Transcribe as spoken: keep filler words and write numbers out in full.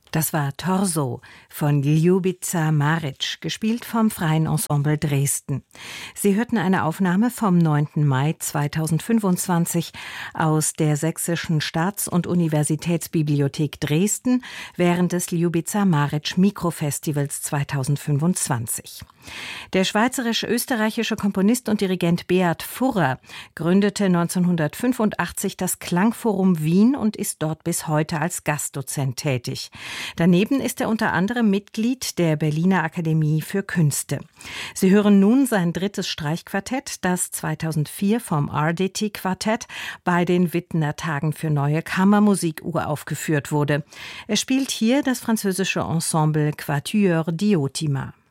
Das war Torso von Ljubica Maric, gespielt vom Freien Ensemble Dresden. Sie hörten eine Aufnahme vom neunten Mai zweitausendfünfundzwanzig aus der Sächsischen Staats- und Universitätsbibliothek Dresden während des Ljubica Maric Mikrofestivals zweitausendfünfundzwanzig. Der schweizerisch-österreichische Komponist und Dirigent Beat Furrer gründete neunzehnhundertfünfundachtzig das Klangforum Wien und ist dort bis heute als Gastdozent tätig. Daneben ist er unter anderem Mitglied der Berliner Akademie für Künste. Sie hören nun sein drittes Streichquartett, das zweitausendvier vom Arditi-Quartett bei den Wittener Tagen für neue Kammermusik uraufgeführt wurde. Er spielt hier das französische Ensemble Quatuor Diotima.